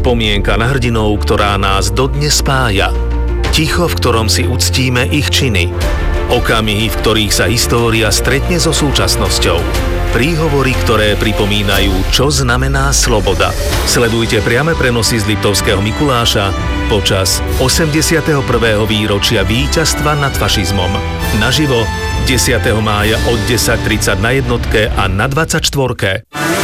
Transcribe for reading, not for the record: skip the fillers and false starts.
Spomienka na hrdinov, ktorá nás dodnes spája. Ticho, v ktorom si uctíme ich činy. Okamihy, v ktorých sa história stretne so súčasnosťou. Príhovory, ktoré pripomínajú, čo znamená sloboda. Sledujte priame prenosy z Liptovského Mikuláša počas 81. výročia víťazstva nad fašizmom. Naživo 10. mája od 10:30 na jednotke a na 24.